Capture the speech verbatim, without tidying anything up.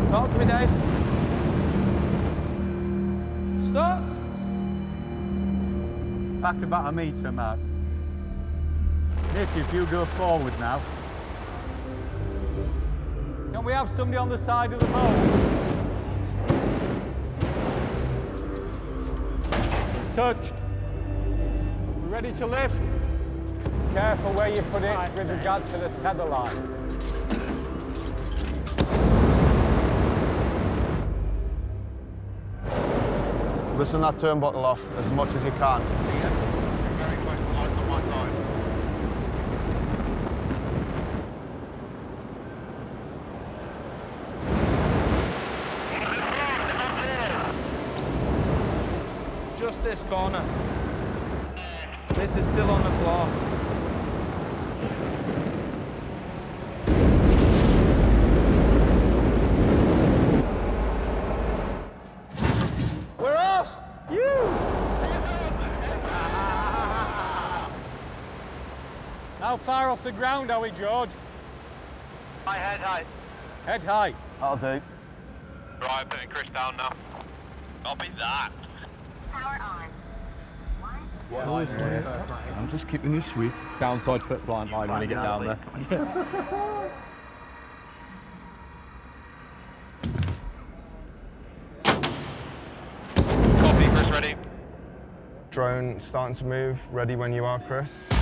Talk to me, Dave. Stop. Back about a metre, Matt. Nick, if you go forward now. Can we have somebody on the side of the boat? Touched. We ready to lift? Careful where you put it Right, with same. regard to the tether line. Listen that turnbuckle off as much as you can. Very close to lights on my side. Just this corner. This is still on the floor. We're off! How far off the ground are we, George? High head high. Head high. That'll do. Right, putting Chris down now. Copy that. Power on. I'm just keeping you sweet. Downside foot plant line when you get down there. Copy, Chris ready. Drone starting to move. Ready when you are, Chris.